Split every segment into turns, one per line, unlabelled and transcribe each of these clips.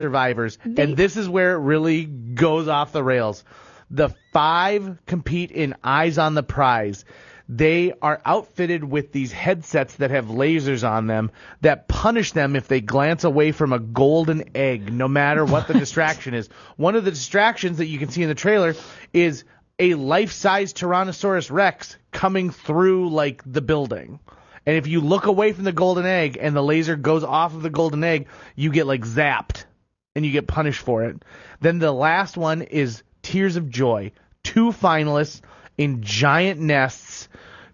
survivors, and this is where it really goes off the rails. The 5 compete in Eyes on the Prize. They are outfitted with these headsets that have lasers on them that punish them if they glance away from a golden egg, no matter what the distraction is. One of the distractions that you can see in the trailer is a life-size Tyrannosaurus Rex coming through, like, the building. And if you look away from the golden egg and the laser goes off of the golden egg, you get, like, zapped, and you get punished for it. Then the last one is Tears of Joy. 2 finalists in giant nests.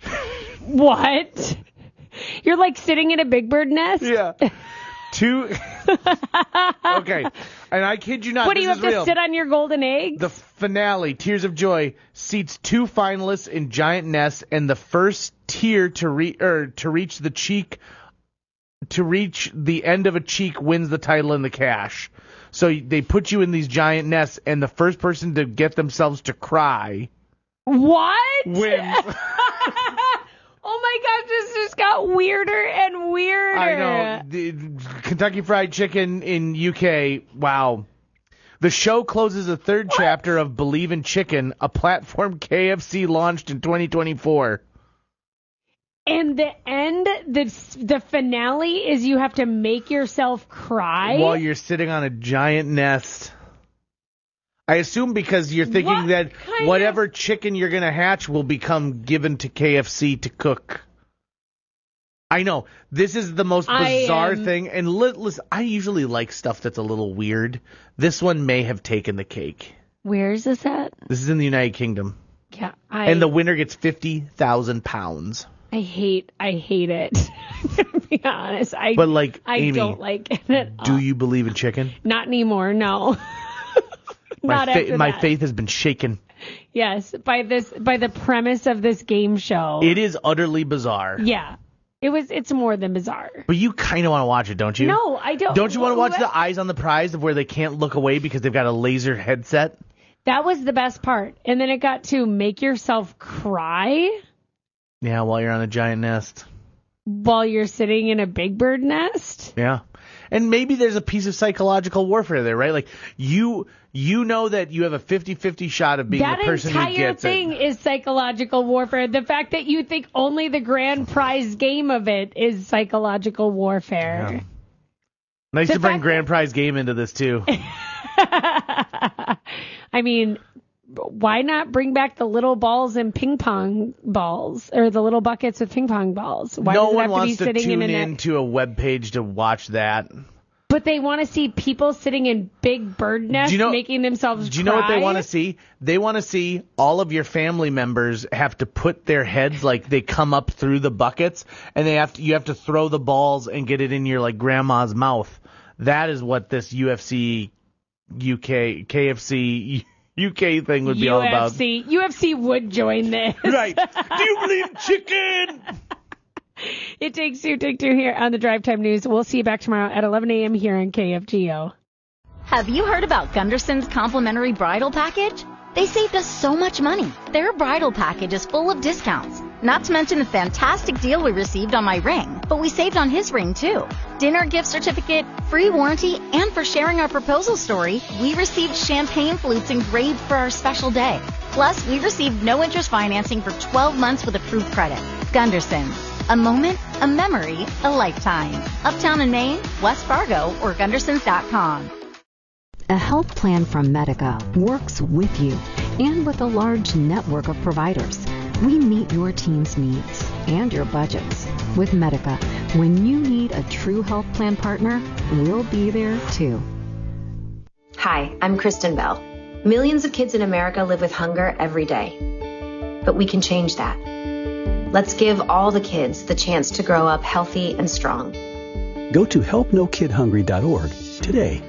What? You're like sitting in a big bird nest?
Yeah. 2. Okay. And I kid you not.
What, do you have to
real.
sit on your golden eggs?
The finale, Tears of Joy, seats 2 finalists in giant nests, and the first tier to reach the cheek, to reach the end of a cheek wins the title and the cash. So they put you in these giant nests, and the first person to get themselves to cry.
What?
Wins.
Oh my gosh, this just got weirder and weirder.
I know. The Kentucky Fried Chicken in UK, wow. The show closes a 3rd chapter of Believe in Chicken, a platform KFC launched in 2024.
And the end, the finale is you have to make yourself cry?
While you're sitting on a giant nest. I assume because you're thinking that whatever chicken you're going to hatch will become given to KFC to cook. I know. This is the most bizarre thing. And listen, I usually like stuff that's a little weird. This one may have taken the cake.
Where is this at?
This is in the United Kingdom.
Yeah.
And the winner gets £50,000.
I hate it. To be honest.
But like,
I
Amy,
don't like it at all.
Do you believe in chicken?
Not anymore, no.
My faith has been shaken.
Yes, by the premise of this game show.
It is utterly bizarre.
Yeah. It's more than bizarre.
But you kind of want to watch it, don't you?
No, I don't.
Don't you want to watch the Eyes on the Prize of where they can't look away because they've got a laser headset?
That was the best part. And then it got to make yourself cry.
Yeah, while you're on a giant nest.
While you're sitting in a big bird nest?
Yeah. And maybe there's a piece of psychological warfare there, right? Like, you know that you have a 50-50 shot of being the person who gets it. That entire thing
is psychological warfare. The fact that you think only the grand prize game of it is psychological warfare.
Yeah. Nice to bring grand prize game into this, too.
I mean, why not bring back the little balls and ping pong balls, or the little buckets with ping pong balls? Why
no
does it
one
have
wants
to be sitting
tune
in
into a web page to watch that.
But they want to see people sitting in big bird nests making themselves cry.
Do you know what they want to see? They want to see all of your family members have to put their heads, like they come up through the buckets, and you have to throw the balls and get it in your like grandma's mouth. That is what this KFC UK thing would be all about.
UFC would join this.
Right. Do you believe in chicken?
It takes two here on the Drive Time News. We'll see you back tomorrow at 11 a.m. here on KFGO.
Have you heard about Gunderson's complimentary bridal package? They saved us so much money. Their bridal package is full of discounts. Not to mention the fantastic deal we received on my ring, but we saved on his ring too. Dinner gift certificate, free warranty, and for sharing our proposal story, we received champagne flutes engraved for our special day. Plus, we received no interest financing for 12 months with approved credit. Gunderson's. A moment, a memory, a lifetime. Uptown in Maine, West Fargo, or Gundersons.com.
A health plan from Medica works with you and with a large network of providers. We meet your team's needs and your budgets. With Medica, when you need a true health plan partner, we'll be there too.
Hi, I'm Kristen Bell. Millions of kids in America live with hunger every day. But we can change that. Let's give all the kids the chance to grow up healthy and strong.
Go to helpnokidhungry.org today.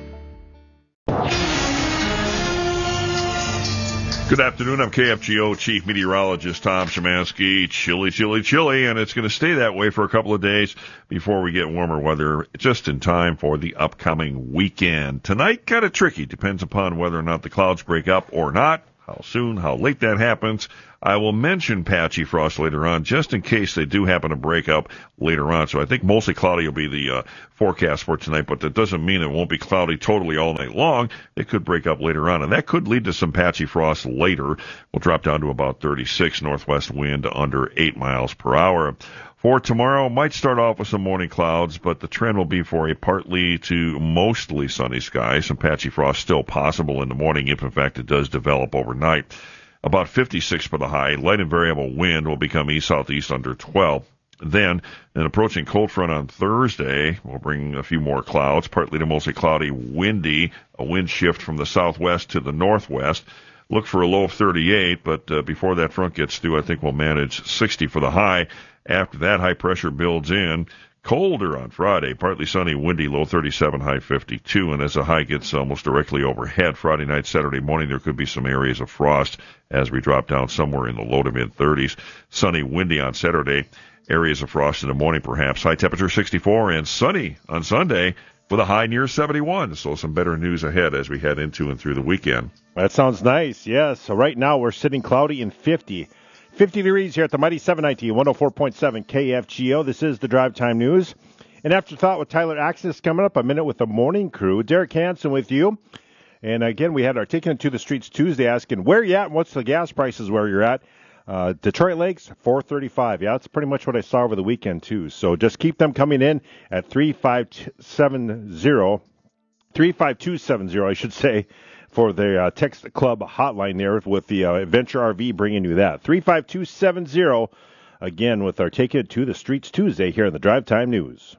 Good afternoon. I'm KFGO Chief Meteorologist Tom Szymanski. Chilly, and it's going to stay that way for a couple of days before we get warmer weather, just in time for the upcoming weekend. Tonight, kind of tricky. Depends upon whether or not the clouds break up or not, how soon, how late that happens. I will mention patchy frost later on, just in case they do happen to break up later on. So I think mostly cloudy will be the forecast for tonight, but that doesn't mean it won't be cloudy totally all night long. It could break up later on, and that could lead to some patchy frost later. We'll drop down to about 36, northwest wind under 8 miles per hour. For tomorrow, might start off with some morning clouds, but the trend will be for a partly to mostly sunny sky. Some patchy frost still possible in the morning, if in fact it does develop overnight. About 56 for the high. Light and variable wind will become east-southeast under 12. Then, an approaching cold front on Thursday will bring a few more clouds, partly to mostly cloudy, windy, a wind shift from the southwest to the northwest. Look for a low of 38, but before that front gets through, I think we'll manage 60 for the high. After that, high pressure builds in. Colder on Friday, partly sunny, windy, low 37, high 52. And as the high gets almost directly overhead, Friday night, Saturday morning, there could be some areas of frost as we drop down somewhere in the low to mid 30s. Sunny, windy on Saturday, areas of frost in the morning perhaps. High temperature 64 and sunny on Sunday with a high near 71. So some better news ahead as we head into and through the weekend.
That sounds nice, yes. So right now we're sitting cloudy and 50. 50 degrees here at the Mighty 790, 104.7 KFGO. This is the Drive Time News. An Afterthought with Tyler Axis coming up, a minute with the morning crew. Derek Hansen with you. And again, we had our Taking It to the Streets Tuesday asking where you at and what's the gas prices where you're at. Detroit Lakes, $4.35. Yeah, that's pretty much what I saw over the weekend, too. So just keep them coming in at 35270, I should say, for the Text Club hotline there with the Adventure RV bringing you that. 35270, again, with our Take It to the Streets Tuesday here in the Drive Time News.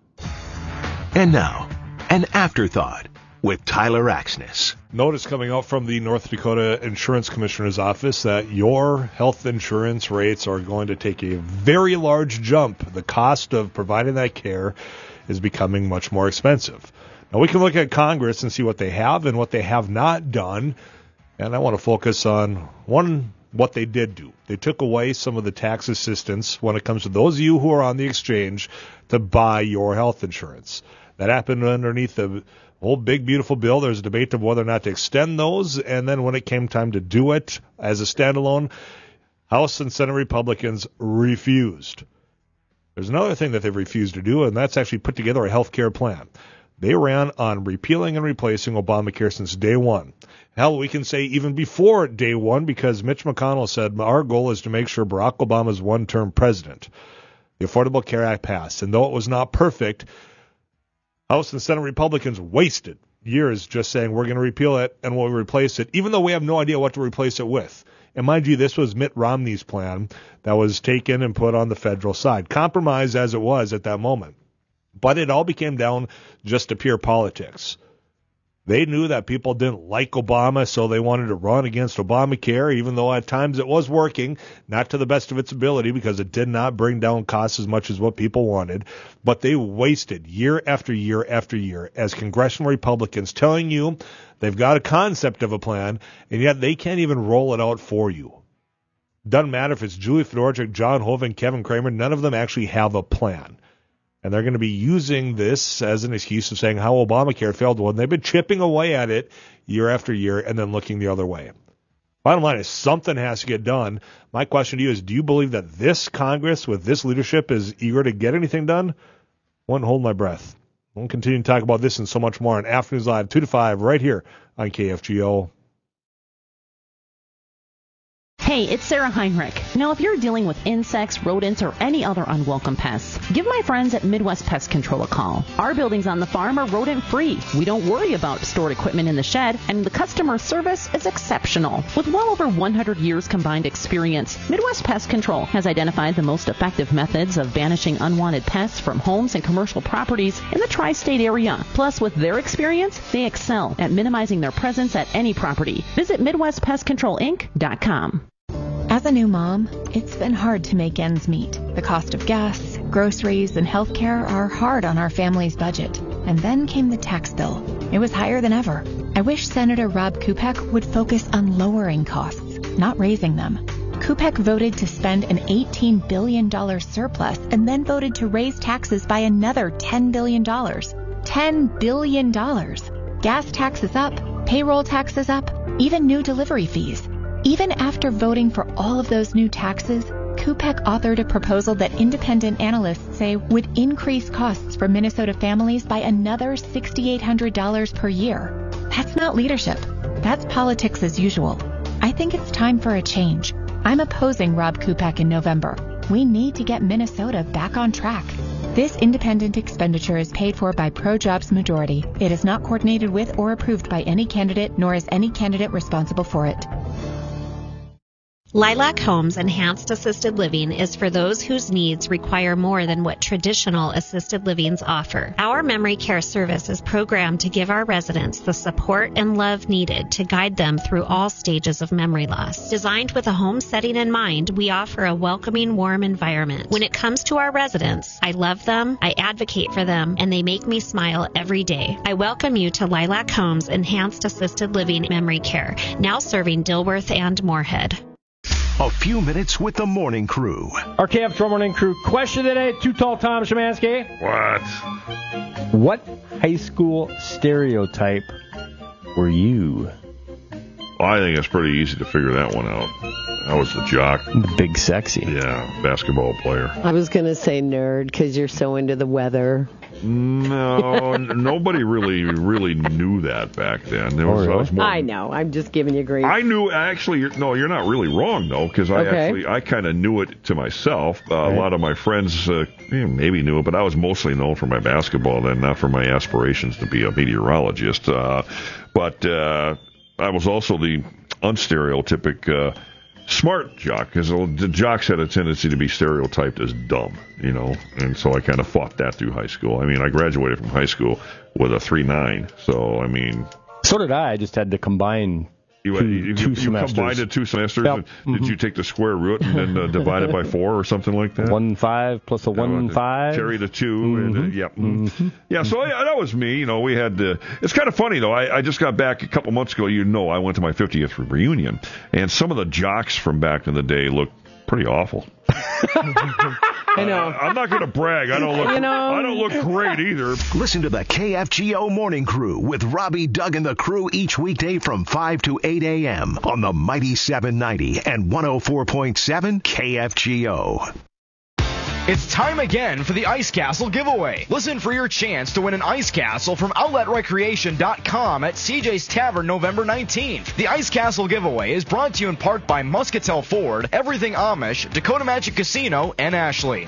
And now, an Afterthought with Tyler Axness.
Notice coming out from the North Dakota Insurance Commissioner's office that your health insurance rates are going to take a very large jump. The cost of providing that care is becoming much more expensive. Now, we can look at Congress and see what they have and what they have not done, and I want to focus on what they did do. They took away some of the tax assistance when it comes to those of you who are on the exchange to buy your health insurance. That happened underneath the whole big, beautiful bill. There's a debate of whether or not to extend those, and then when it came time to do it as a standalone, House and Senate Republicans refused. There's another thing that they've refused to do, and that's actually put together a health care plan. They ran on repealing and replacing Obamacare since day one. Hell, we can say even before day one, because Mitch McConnell said our goal is to make sure Barack Obama's one-term president. The Affordable Care Act passed, and though it was not perfect, House and Senate Republicans wasted years just saying we're going to repeal it and we'll replace it, even though we have no idea what to replace it with. And mind you, this was Mitt Romney's plan that was taken and put on the federal side, compromised as it was at that moment. But it all became down just to pure politics. They knew that people didn't like Obama, so they wanted to run against Obamacare, even though at times it was working, not to the best of its ability because it did not bring down costs as much as what people wanted. But they wasted year after year after year as congressional Republicans telling you they've got a concept of a plan, and yet they can't even roll it out for you. Doesn't matter if it's Julie Fedorchuk, John Hoeven, Kevin Kramer, none of them actually have a plan. And they're going to be using this as an excuse of saying how Obamacare failed. Well, they've been chipping away at it year after year and then looking the other way. Bottom line is something has to get done. My question to you is, do you believe that this Congress with this leadership is eager to get anything done? I won't hold my breath. We'll continue to talk about this and so much more on Afternoons Live 2 to 5 right here on KFGO.
Hey, it's Sarah Heinrich. Now, if you're dealing with insects, rodents, or any other unwelcome pests, give my friends at Midwest Pest Control a call. Our buildings on the farm are rodent-free. We don't worry about stored equipment in the shed, and the customer service is exceptional. With well over 100 years combined experience, Midwest Pest Control has identified the most effective methods of banishing unwanted pests from homes and commercial properties in the tri-state area. Plus, with their experience, they excel at minimizing their presence at any property. Visit MidwestPestControlInc.com.
As a new mom, it's been hard to make ends meet. The cost of gas, groceries, and healthcare are hard on our family's budget. And then came the tax bill. It was higher than ever. I wish Senator Rob Kupek would focus on lowering costs, not raising them. Kupek voted to spend an $18 billion surplus and then voted to raise taxes by another $10 billion. $10 billion. Gas taxes up, payroll taxes up, even new delivery fees. Even after voting for all of those new taxes, CUPEC authored a proposal that independent analysts say would increase costs for Minnesota families by another $6,800 per year. That's not leadership. That's politics as usual. I think it's time for a change. I'm opposing Rob CUPEC in November. We need to get Minnesota back on track. This independent expenditure is paid for by Pro-Jobs Majority. It is not coordinated with or approved by any candidate, nor is any candidate responsible for it.
Lilac Homes Enhanced Assisted Living is for those whose needs require more than what traditional assisted livings offer. Our memory care service is programmed to give our residents the support and love needed to guide them through all stages of memory loss. Designed with a home setting in mind, we offer a welcoming, warm environment. When it comes to our residents, I love them, I advocate for them, and they make me smile every day. I welcome you to Lilac Homes Enhanced Assisted Living Memory Care, now serving Dilworth and Moorhead.
A few minutes with the morning crew.
Our KF morning crew question today, Too Tall Tom Szymanski.
What?
What high school stereotype were you?
Well, I think it's pretty easy to figure that one out. I was the jock.
The big sexy.
Yeah, basketball player.
I was going to say nerd because you're so into the weather.
No, nobody really knew that back then.
I know. I'm just giving you grief.
I knew, actually, you're not really wrong, though, because I kind of knew it to myself. A lot of my friends maybe knew it, but I was mostly known for my basketball then, not for my aspirations to be a meteorologist. But I was also the unstereotypic smart jock, because the jocks had a tendency to be stereotyped as dumb, and so I kind of fought that through high school. I mean, I graduated from high school with a 3.9, so I mean.
So did I. I just had to combine two semesters.
You combined the 2 semesters?
Yep.
Did you take the square root and then divide it by 4 or something like that?
1.5 plus a 1.5.
Carry the 2. Yeah, so that was me. We had it's kind of funny, though. I just got back a couple months ago. I went to my 50th reunion, and some of the jocks from back in the day looked pretty awful.
I know.
I'm not going to brag. I don't look great either.
Listen to the KFGO Morning Crew with Robbie, Doug, and the crew each weekday from 5 to 8 a.m. on the Mighty 790 and 104.7 KFGO.
It's time again for the Ice Castle giveaway. Listen for your chance to win an Ice Castle from OutletRecreation.com at CJ's Tavern November 19th. The Ice Castle giveaway is brought to you in part by Muscatel Ford, Everything Amish, Dakota Magic Casino, and Ashley.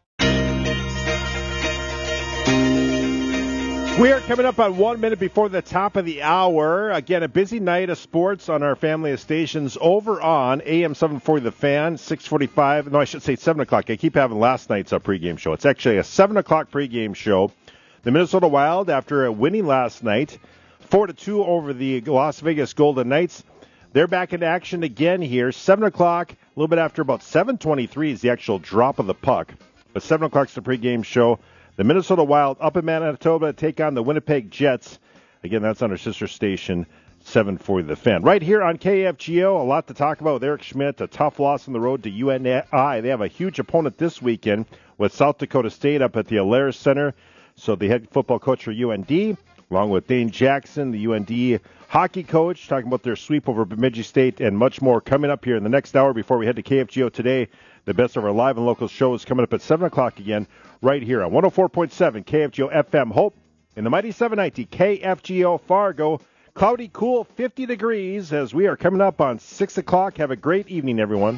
We are coming up on 1 minute before the top of the hour. Again, a busy night of sports on our family of stations over on AM 740 The Fan, 6:45. No, I should say 7 o'clock. I keep having last night's pregame show. It's actually a 7 o'clock pregame show. The Minnesota Wild, after winning last night, 4-2 over the Las Vegas Golden Knights, they're back in action again here. 7 o'clock, a little bit after about 7:23 is the actual drop of the puck. But 7 o'clock's the pregame show. The Minnesota Wild up in Manitoba to take on the Winnipeg Jets. Again, that's on our sister station, 740 The Fan. Right here on KFGO, a lot to talk about with Eric Schmidt. A tough loss on the road to UNI. They have a huge opponent this weekend with South Dakota State up at the Alaris Center. So the head football coach for UND, along with Dane Jackson, the UND hockey coach, talking about their sweep over Bemidji State and much more coming up here in the next hour before we head to KFGO today. The best of our live and local shows coming up at 7 o'clock again right here on 104.7 KFGO FM Hope in the Mighty 790 KFGO Fargo. Cloudy, cool, 50 degrees as we are coming up on 6 o'clock. Have a great evening, everyone.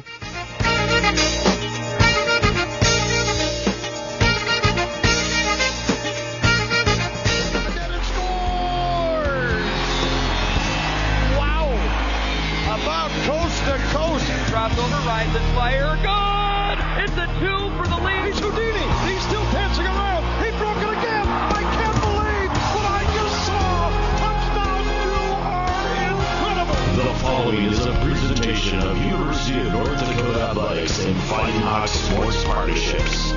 Crossover, rides and fire, good! It's a 2 for the lead. He's Houdini. He's still dancing around. He broke it again. I can't believe what I just saw. Touchdown, you are incredible.
The following is a presentation of University of North Dakota Athletics and Fighting Hawks Sports Partnerships.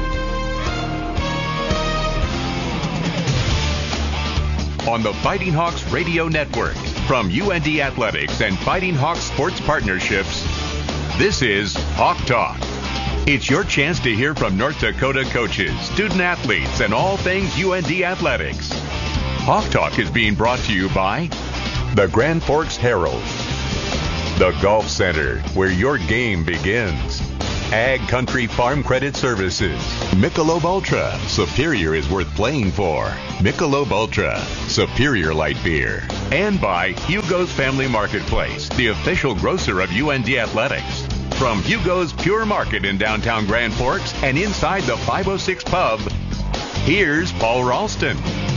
On the Fighting Hawks Radio Network, from UND Athletics and Fighting Hawks Sports Partnerships, this is Hawk Talk. It's your chance to hear from North Dakota coaches, student athletes, and all things UND athletics. Hawk Talk is being brought to you by the Grand Forks Herald, The Golf Center, where your game begins. Ag Country Farm Credit Services. Michelob Ultra. Superior is worth playing for. Michelob Ultra. Superior light beer. And by Hugo's Family Marketplace, the official grocer of UND Athletics. From Hugo's Pure Market in downtown Grand Forks and inside the 506 Pub, here's Paul Ralston.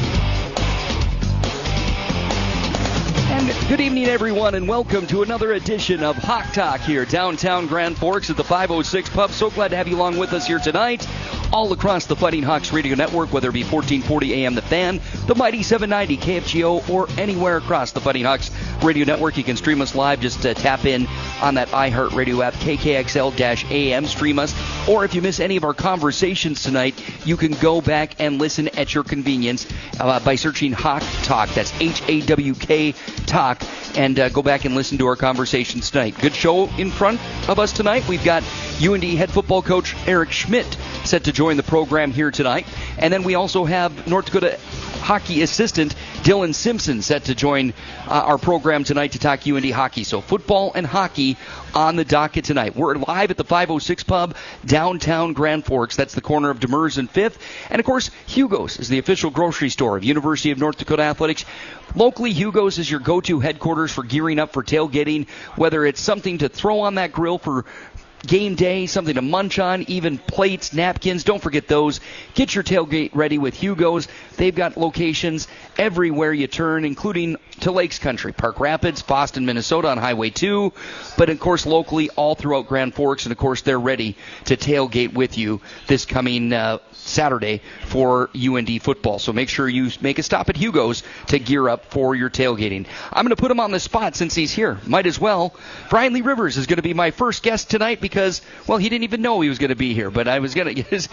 And good evening, everyone, and welcome to another edition of Hawk Talk here, downtown Grand Forks at the 506 Pub. So glad to have you along with us here tonight, all across the Fighting Hawks Radio Network, whether it be 1440 AM The Fan, the Mighty 790 KFGO, or anywhere across the Fighting Hawks Radio Network. You can stream us live. Just tap in on that iHeartRadio app, KKXL-AM, stream us. Or if you miss any of our conversations tonight, you can go back and listen at your convenience by searching Hawk Talk. That's H-A-W-K Talk, and go back and listen to our conversations tonight. Good show in front of us tonight. We've got UND head football coach Eric Schmidt set to join the program here tonight. And then we also have North Dakota hockey assistant Dylan Simpson set to join our program tonight to talk UND hockey. So football and hockey on the docket tonight. We're live at the 506 Pub, downtown Grand Forks. That's the corner of Demers and 5th. And, of course, Hugo's is the official grocery store of University of North Dakota Athletics. Locally, Hugo's is your go-to headquarters for gearing up for tailgating, whether it's something to throw on that grill for game day, something to munch on, even plates, napkins. Don't forget those. Get your tailgate ready with Hugo's. They've got locations everywhere you turn, including to Lakes Country, Park Rapids, Boston, Minnesota on Highway 2, but, of course, locally all throughout Grand Forks. And, of course, they're ready to tailgate with you this coming Saturday for UND football. So make sure you make a stop at Hugo's to gear up for your tailgating. I'm going to put him on the spot since he's here. Might as well. Brian Lee Rivers is going to be my first guest tonight because, well, he didn't even know he was going to be here, but I was going to.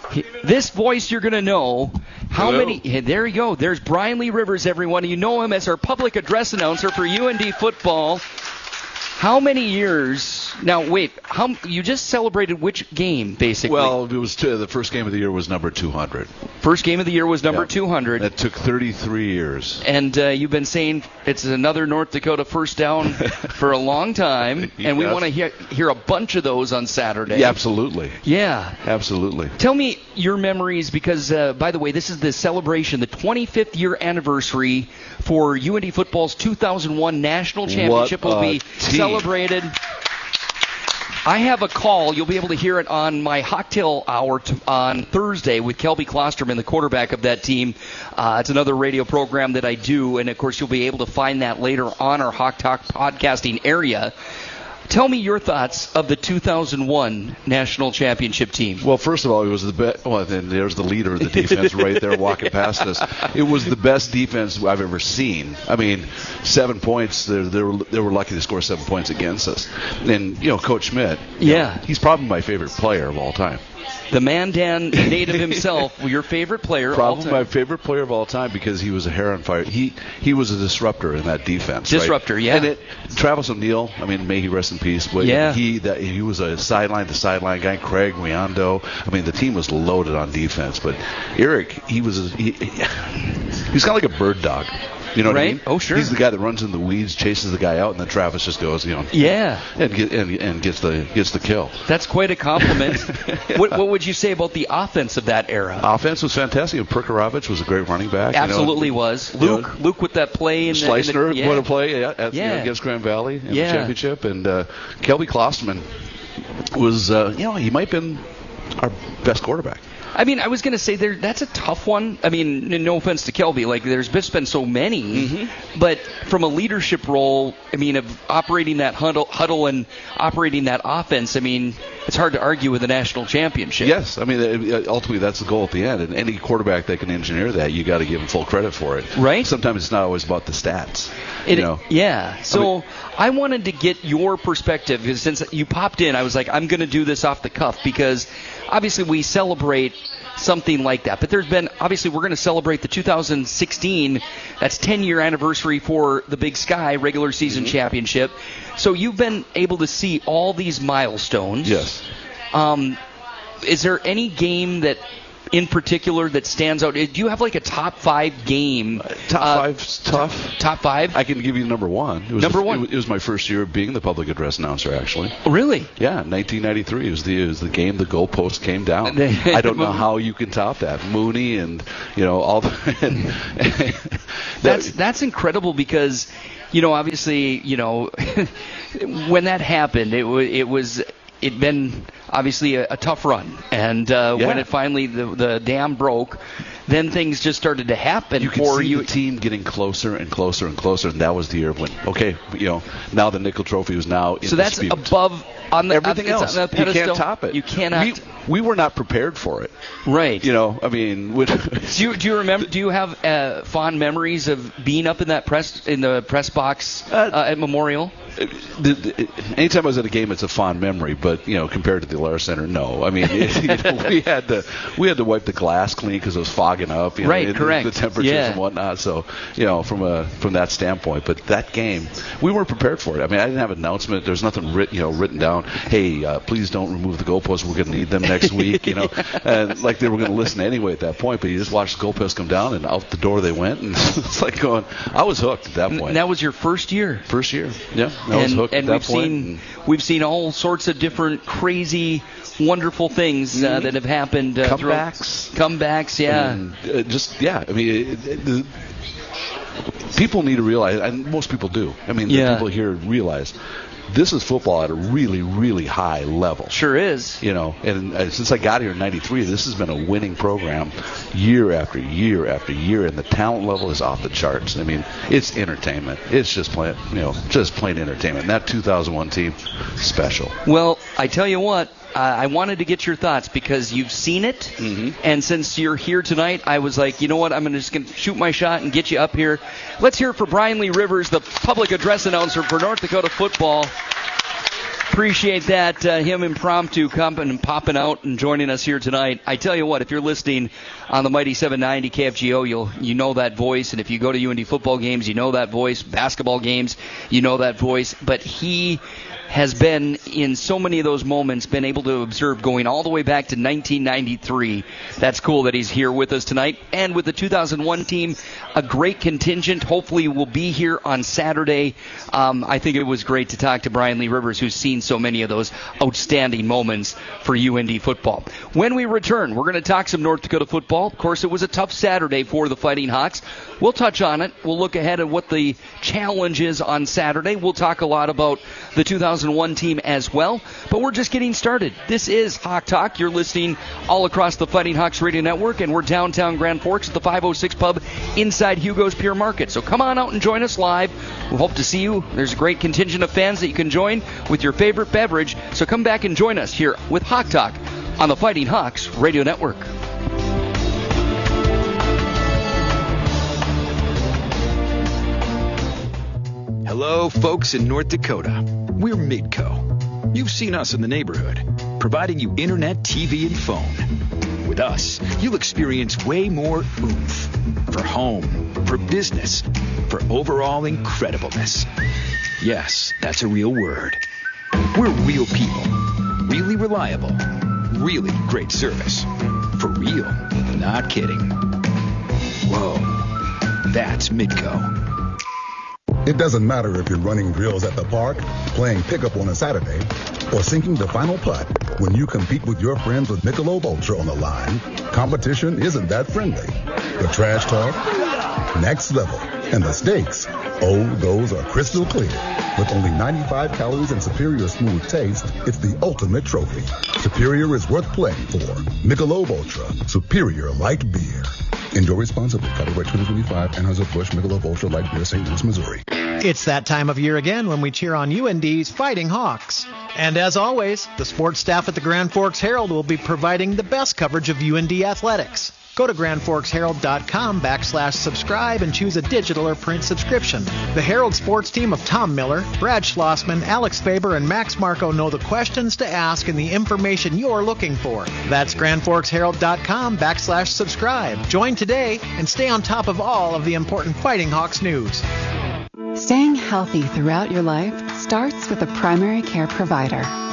This voice you're going to know. How many? There you go. There's Brian Lee Rivers, everyone. You know him as our public address announcer for UND football. How many years? Now, wait. You just celebrated which game, basically?
Well, it was the first game of the year was number 200.
First game of the year was number 200.
That took 33 years.
And you've been saying it's another North Dakota first down for a long time, and we want to hear a bunch of those on Saturday.
Yeah, absolutely.
Yeah.
Absolutely.
Tell me your memories, because, by the way, this is the celebration, the 25th year anniversary for UND football's 2001 national championship will be celebrated. I have a call. You'll be able to hear it on my Hawktail Hour on Thursday with Kelby Klosterman, the quarterback of that team. It's another radio program that I do, and, of course, you'll be able to find that later on our Hawk Talk podcasting area. Tell me your thoughts of the 2001 national championship team.
Well, first of all, it was the best. Well, then there's the leader of the defense right there walking past us. It was the best defense I've ever seen. I mean, 7 points. They were lucky to score 7 points against us. And Coach Schmidt. He's probably my favorite player of all time.
The Mandan native himself, your favorite player of all time.
Probably my favorite player of all time because he was a hair on fire. He was a disruptor in that defense.
Disruptor,
right?
yeah.
And Travis O'Neill, I mean, may he rest in peace. But he was a sideline-to-sideline guy. Craig Riando. I mean, the team was loaded on defense. But Eric, he was kind of like a bird dog. You know what I mean?
Oh, sure.
He's the guy that runs in the weeds, chases the guy out, and then Travis just goes, and gets the kill.
That's quite a compliment. What would you say about the offense of that era?
Offense was fantastic. Perkarovich was a great running back.
Absolutely was. Luke with that play in
Schleisner, what a play against Grand Valley in the championship, and Kelby Klosterman was he might have been our best quarterback.
I mean, I was going to say that's a tough one. I mean, no offense to Kelby, like there's just been so many, but from a leadership role, I mean, of operating that huddle and operating that offense, I mean, it's hard to argue with a national championship.
Yes, I mean, ultimately that's the goal at the end, and any quarterback that can engineer that, you got to give him full credit for it.
Right.
Sometimes it's not always about the stats.
Yeah. So I wanted to get your perspective because since you popped in, I was like, I'm going to do this off the cuff because obviously we celebrate something like that. But there's been, obviously, we're going to celebrate the 2016, that's 10-year anniversary for the Big Sky regular season championship. So you've been able to see all these milestones.
Yes.
Is there any game that in particular that stands out? Do you have like a top 5 game?
Top 5's tough.
Top 5?
I can give you number 1.
Number 1.
It was my first year of being the public address announcer, actually.
Really?
Yeah, 1993 it was the game the goalpost came down. I don't know how you can top that. Mooney and all the.
That's incredible because. Obviously, when that happened, it'd been obviously a tough run, and when it finally the dam broke, then things just started to happen.
You could see the team getting closer and closer and closer, and that was the year when now the Nickel Trophy was now in
so that's
dispute.
Above on the
everything else.
On the
you can't top it.
You cannot.
We were not prepared for it.
Right.
Do
you remember? Do you have fond memories of being up in the press box at Memorial?
Anytime I was at a game, it's a fond memory. But compared to the Alara Center, no. I mean, we had to wipe the glass clean because it was fogging up.
Correct.
The temperatures and whatnot. So from that standpoint, but that game, we weren't prepared for it. I mean, I didn't have an announcement. There's nothing written down. Hey, please don't remove the goalposts. We're going to need them next week. And like they were going to listen anyway at that point. But you just watched the goalposts come down and out the door they went, and it's like going. I was hooked at that point.
And that was your first year.
First year. Yeah. I was hooked at that point.
We've seen all sorts of different crazy, wonderful things that have happened. Comebacks, yeah.
I mean, people need to realize, and most people do. I mean, the people here realize. This is football at a really, really high level.
Sure is.
And since I got here in '93, this has been a winning program year after year after year, and the talent level is off the charts. I mean, it's entertainment. It's just plain entertainment. And that 2001 team, special.
Well, I tell you what, I wanted to get your thoughts because you've seen it, and since you're here tonight, I was like, you know what, I'm just going to shoot my shot and get you up here. Let's hear it for Brian Lee Rivers, the public address announcer for North Dakota football. Appreciate that, him impromptu coming and popping out and joining us here tonight. I tell you what, if you're listening on the Mighty 790 KFGO, you know that voice, and if you go to UND football games, you know that voice. Basketball games, you know that voice. But he has been in so many of those moments, been able to observe going all the way back to 1993. That's cool that he's here with us tonight. And with the 2001 team, a great contingent. Hopefully we'll be here on Saturday. I think it was great to talk to Brian Lee Rivers, who's seen so many of those outstanding moments for UND football. When we return, we're going to talk some North Dakota football. Of course, it was a tough Saturday for the Fighting Hawks. We'll touch on it. We'll look ahead at what the challenge is on Saturday. We'll talk a lot about the 2001 team as well. But we're just getting started. This is Hawk Talk. You're listening all across the Fighting Hawks Radio Network, and we're downtown Grand Forks at the 506 Pub inside Hugo's Pier Market. So come on out and join us live. We hope to see you. There's a great contingent of fans that you can join with your favorite beverage. So come back and join us here with Hawk Talk on the Fighting Hawks Radio Network.
Hello, folks in North Dakota. We're Midco. You've seen us in the neighborhood, providing you internet, TV, and phone. With us, you'll experience way more oomph for home, for business, for overall incredibleness. Yes, that's a real word. We're real people, really reliable, really great service. For real, not kidding. Whoa, that's Midco.
It doesn't matter if you're running drills at the park, playing pickup on a Saturday, or sinking the final putt. When you compete with your friends with Michelob Ultra on the line, competition isn't that friendly. The trash talk, next level, and the stakes, those are crystal clear. With only 95 calories and superior smooth taste, it's the ultimate trophy. Superior is worth playing for. Michelob Ultra, superior light beer. Enjoy responsibly. Copyright 2025, Anheuser-Busch Michelob Ultra Light Beer, St. Louis, Missouri.
It's that time of year again when we cheer on UND's Fighting Hawks. And as always, the sports staff at the Grand Forks Herald will be providing the best coverage of UND athletics. Go to grandforksherald.com/subscribe and choose a digital or print subscription. The Herald sports team of Tom Miller, Brad Schlossman, Alex Faber, and Max Marco know the questions to ask and the information you're looking for. That's grandforksherald.com/subscribe. Join today and stay on top of all of the important Fighting Hawks news.
Staying healthy throughout your life starts with a primary care provider.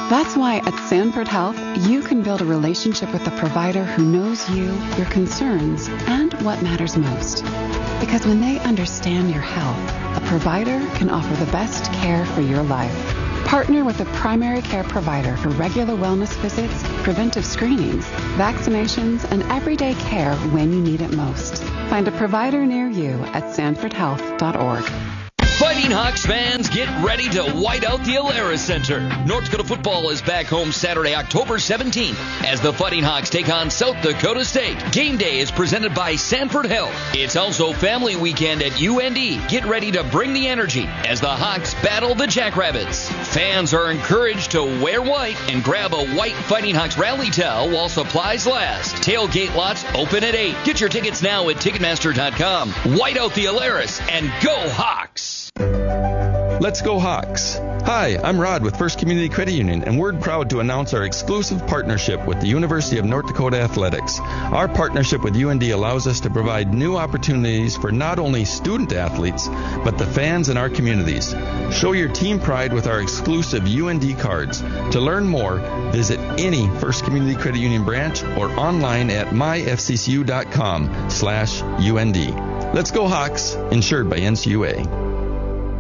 That's why at Sanford Health, you can build a relationship with a provider who knows you, your concerns, and what matters most. Because when they understand your health, a provider can offer the best care for your life. Partner with a primary care provider for regular wellness visits, preventive screenings, vaccinations, and everyday care when you need it most. Find a provider near you at sanfordhealth.org.
Fighting Hawks fans, get ready to white out the Alara Center. North Dakota football is back home Saturday, October 17th, as the Fighting Hawks take on South Dakota State. Game day is presented by Sanford Health. It's also family weekend at UND. Get ready to bring the energy as the Hawks battle the Jackrabbits. Fans are encouraged to wear white and grab a white Fighting Hawks rally towel while supplies last. Tailgate lots open at 8. Get your tickets now at Ticketmaster.com. White out the Alaris and go Hawks!
Let's go Hawks! Hi, I'm Rod with First Community Credit Union, and we're proud to announce our exclusive partnership with the University of North Dakota Athletics. Our partnership with UND allows us to provide new opportunities for not only student athletes, but the fans in our communities. Show your team pride with our exclusive UND cards. To learn more, visit any First Community Credit Union branch or online at myfccu.com/UND. Let's go Hawks, insured by NCUA.